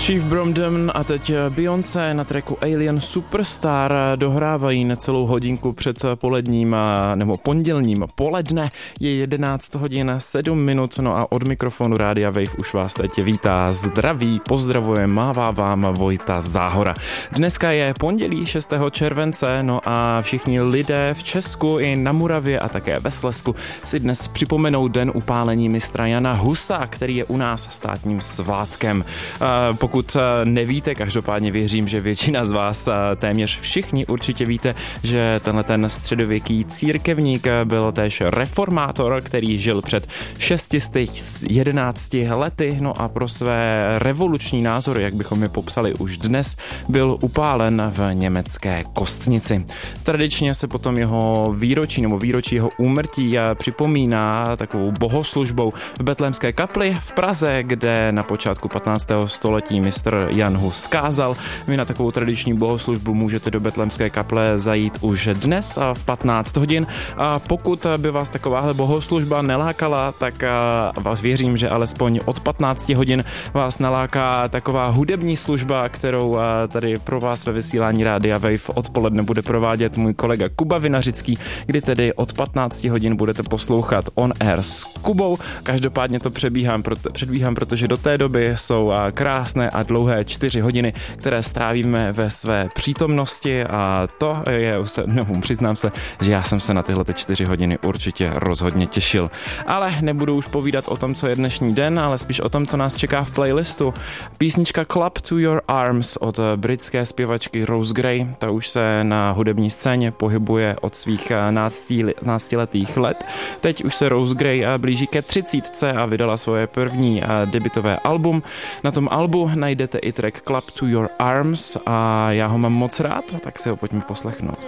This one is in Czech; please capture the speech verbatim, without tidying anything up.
Chief Bromden a teď Beyoncé na tracku Alien Superstar dohrávají necelou hodinku před poledním, nebo pondělním poledne. Je jedenáct hodin sedm minut, no a od mikrofonu Rádia Wave už vás teď vítá, zdraví, pozdravuje, mává vám Vojta Záhora. Dneska je pondělí šestého července, no a všichni lidé v Česku i na Moravě a také ve Slezsku si dnes připomenou den upálení mistra Jana Husa, který je u nás státním svátkem. Pokud nevíte, každopádně věřím, že většina z vás, téměř všichni určitě víte, že tenhle ten středověký církevník byl též reformátor, který žil před šesti sty jedenácti lety, no a pro své revoluční názory, jak bychom je popsali už dnes, byl upálen v německé Kostnici. Tradičně se potom jeho výročí nebo výročí jeho úmrtí připomíná takovou bohoslužbou v Betlémské kapli v Praze, kde na počátku patnáctého století mistr Jan Hus kázal. Vy na takovou tradiční bohoslužbu můžete do Betlémské kaple zajít už dnes v patnáct hodin. A pokud by vás takováhle bohoslužba nelákala, tak vás věřím, že alespoň od patnácti hodin vás naláká taková hudební služba, kterou tady pro vás ve vysílání Rádia Wave odpoledne bude provádět můj kolega Kuba Vinařický, kdy tedy od patnácti hodin budete poslouchat On Air s Kubou. Každopádně to přebíhám, proto, předbíhám, protože do té doby jsou krásné a dlouhé čtyři hodiny, které strávíme ve své přítomnosti a to je, no, přiznám se, že já jsem se na tyhle čtyři hodiny určitě rozhodně těšil. Ale nebudu už povídat o tom, co je dnešní den, ale spíš o tom, co nás čeká v playlistu. Písnička Club to Your Arms od britské zpěvačky Rose Gray, ta už se na hudební scéně pohybuje od svých náctiletých let. Teď už se Rose Gray blíží ke třicítce a vydala svoje první debutové album. Na tom albu najdete i track Club to Your Arms a já ho mám moc rád, tak si ho pojďme poslechnout.